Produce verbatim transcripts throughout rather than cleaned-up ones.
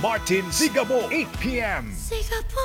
Martin Sigabo, eight p m Sigabo.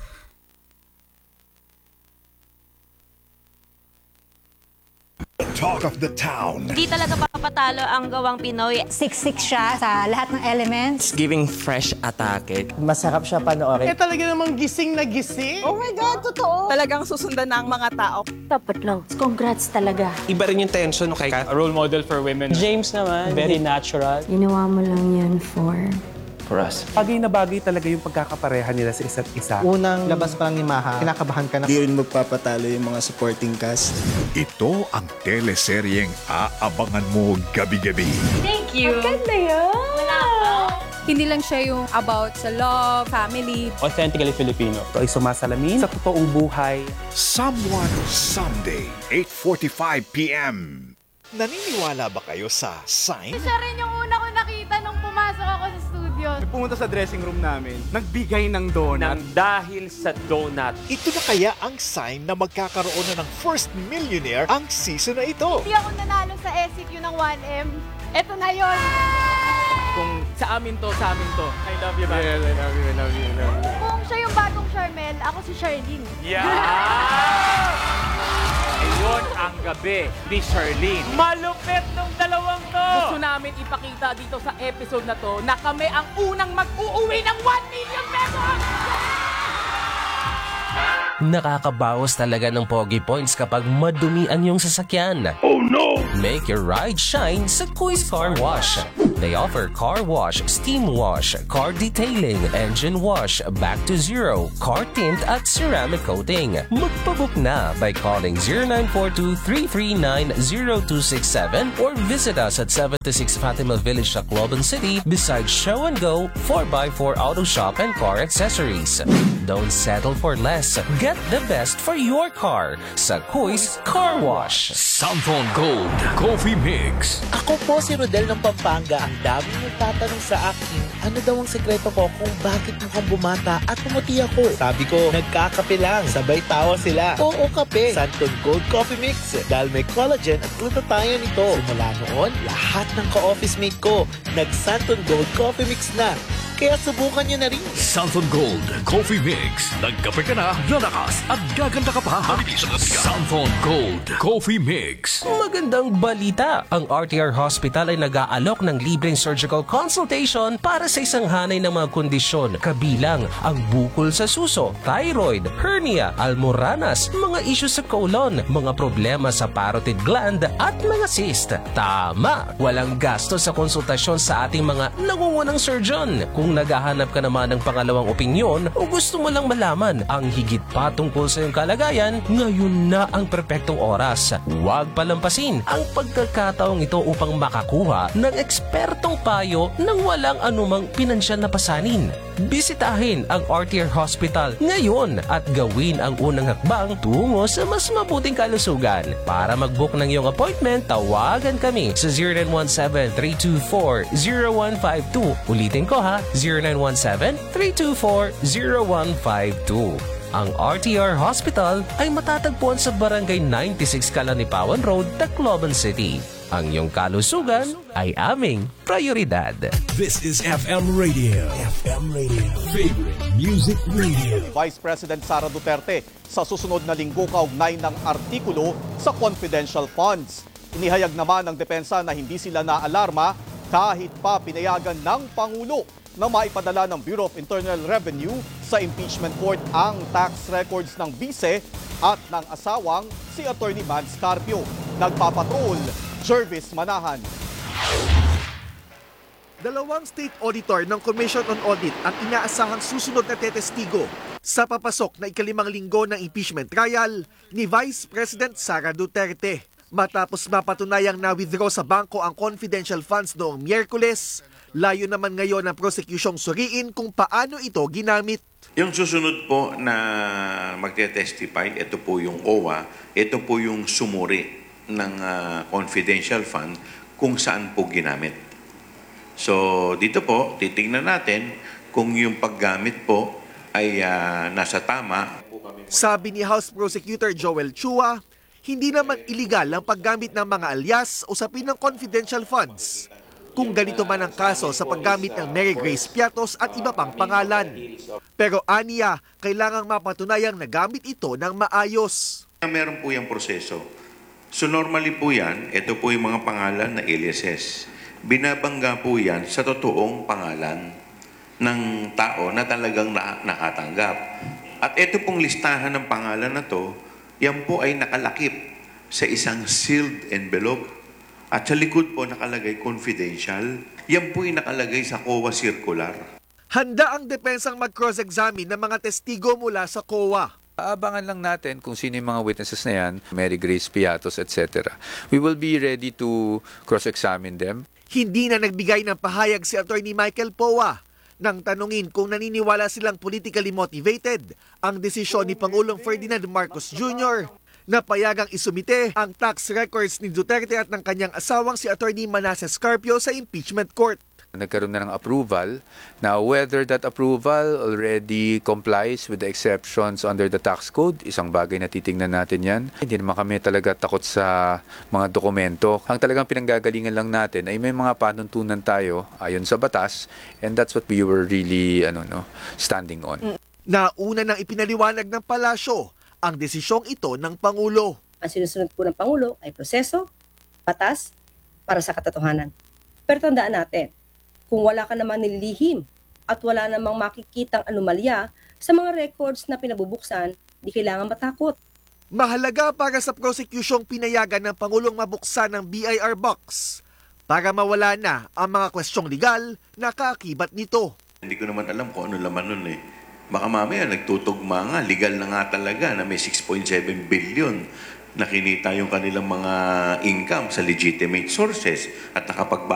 Talk of the town. Di talaga papatalo ang gawang Pinoy. Siksik siya sa lahat ng elements. Giving fresh atake. Masarap siya panoorin. Eh talaga namang gising na gising. Oh my God, totoo. Talagang susundan ng mga tao. Dapat lang. Congrats talaga. Iba rin yung tension kay A role model for women. James naman, very natural. Ginawa mo lang yan for... for us. Bagay na bagay talaga yung pagkakapareha nila sa isa't isa. Unang labas pa lang ni Maha, kinakabahan ka na. Di rin magpapatalo yung mga supporting cast. Ito ang teleseryeng aabangan mo gabi-gabi. Thank you. Ganda yun. Wala pa. Hindi lang siya yung about sa love, family. Authentically Filipino. Ito ay sumasalamin sa totoong buhay. Someone Someday, eight forty-five p m Naniniwala ba kayo sa sign? Siya rin yung una ko nakita nung pumasok ako sa studio. Pumunta sa dressing room namin, nagbigay ng donut. Nang dahil sa donut. Ito na kaya ang sign na magkakaroon na ng first millionaire ang season na ito? Hindi ako nanalo sa S C Q ng one M. Ito na yun. Kung sa amin to, sa amin to. I love you, man. Yes, I love you, I love you, I love you. Kung siya yung bagong Charmel, ako si Charlene. Yeah! Ayun ang gabi ni Charlene. Malupit nung dalawang to! Gusto namin ipakita dito sa episode na to na kami ang unang mag-uuwi ng one million pesos! Nakakabawas talaga ng pogi points kapag madumi ang iyong sasakyan. Oh no! Make your ride shine sa Kuis Car Wash. They offer car wash, steam wash, car detailing, engine wash, back to zero, car tint at ceramic coating. Magpabook na by calling zero nine four two, three three nine, zero two six seven or visit us at seventy-six Fatima Village, Tacloban City beside Show and Go four by four Auto Shop and Car Accessories. Don't settle for less. Get the best for your car sa Kuis Car Wash. Samphon Gold Coffee Mix. Ako po si Rodel ng Pampanga. Ang daming nagtatanong sa akin, ano daw ang sekreto ko kung bakit mukhang bumata at pumuti ako. Sabi ko, nagkakape lang. Sabay tawa sila. Oo, kape. Santon Gold Coffee Mix. Dahil may collagen at glutathione nito. Simula noon, lahat ng ka-office mate ko, nag-Santon Gold Coffee Mix na. Kaya subukan nyo na rin. Samphon Gold Coffee Mix. Nagkape ka na, lalakas at gaganda ka pa. Samphon Gold Coffee Mix. Magandang balita! Ang R T R Hospital ay nag-aalok ng libreng surgical consultation para sa isang hanay ng mga kondisyon kabilang ang bukol sa suso, thyroid, hernia, almoranas, mga isyu sa colon, mga problema sa parotid gland at mga cyst. Tama! Walang gasto sa konsultasyon sa ating mga nangungunang surgeon. Kung naghahanap ka naman ng pangalawang opinyon o gusto mo lang malaman ang higit pa tungkol sa iyong kalagayan, ngayon na ang perpektong oras. Huwag palampasin ang pagkakataong ito upang makakuha ng ekspertong payo nang walang anumang pinansyal na pasanin. Bisitahin ang R T R Hospital ngayon at gawin ang unang hakbang tungo sa mas mabuting kalusugan. Para mag-book ng iyong appointment, tawagan kami sa zero nine one seven, three two four, zero one five two. Ulitin ko ha, zero nine one seven, three two four, zero one five two. Ang R T R Hospital ay matatagpuan sa Barangay ninety-six Kalanipawan Road, Tacloban City. Ang iyong kalusugan ay aming prioridad. This is F M Radio. F M Radio. Favorite Music Radio. Vice President Sara Duterte sa susunod na linggo kaugnay ng artikulo sa confidential funds. Inihayag naman ng depensa na hindi sila naalarma kahit pa pinayagan ng Pangulo na maipadala ng Bureau of Internal Revenue sa impeachment court ang tax records ng bise at ng asawang si Attorney Mads Carpio. Nagpapatrol, Jervis Manahan. Dalawang state auditor ng Commission on Audit ang inaasahang susunod na tetestigo sa papasok na ikalimang linggo ng impeachment trial ni Vice President Sara Duterte. Matapos mapatunayang na-withdraw sa bangko ang confidential funds noong Miyerkules, layo naman ngayon ng prosekusyong suriin kung paano ito ginamit. Yung susunod po na magte-testify, ito po yung O W A, ito po yung sumuri ng uh, confidential fund kung saan po ginamit. So dito po, titingnan natin kung yung paggamit po ay uh, nasa tama. Sabi ni House Prosecutor Joel Chua, hindi naman iligal ang paggamit ng mga alias o usapin ng confidential funds. kung ganito man ang kaso sa paggamit ng Mary Grace Piatos at iba pang pangalan. Pero aniya, kailangang mapatunayang nagamit ito ng maayos. Meron po yung proseso. So normally po yan, ito po yung mga pangalan na aliases. S S. Binabangga po yan sa totoong pangalan ng tao na talagang na nakatanggap. At ito pong listahan ng pangalan na to, yan po ay nakalakip sa isang sealed envelope. At sa likod po nakalagay confidential. Yan po ay nakalagay sa C O A circular. Handa ang depensang mag-cross-examine ng mga testigo mula sa C O A. Aabangan lang natin kung sino yung mga witnesses na yan, Mary Grace Piatos, et cetera. We will be ready to cross-examine them. Hindi na nagbigay ng pahayag si Attorney Michael Poa nang tanungin kung naniniwala silang politically motivated ang desisyon ni Pangulong Ferdinand Marcos Junior na payagang isumite ang tax records ni Duterte at ng kanyang asawang si Attorney Manasseh Scarpio sa impeachment court. Nagkaroon na ng approval. Now, whether that approval already complies with the exceptions under the tax code, isang bagay na titingnan natin yan. Hindi naman kami talaga takot sa mga dokumento. Ang talagang pinanggagalingan lang natin ay may mga panuntunan tayo ayon sa batas, and that's what we were really ano, no, standing on. Nauna nang ipinaliwanag ng palasyo ang desisyong ito ng Pangulo. Ang sinusunod po ng Pangulo ay proseso, batas, para sa katotohanan. Pero tandaan natin, kung wala ka namang nililihim at wala namang makikitang anomalya sa mga records na pinabubuksan, di kailangan matakot. Mahalaga para sa prosecusyong pinayagan ng Pangulong mabuksan ng B I R box para mawala na ang mga kwestyong legal na kaakibat nito. Hindi ko naman alam kung ano laman nun eh. Baka mamaya nagtutugma nga, legal na nga talaga na may six point seven billion na kinita yung kanilang mga income sa legitimate sources at nakapag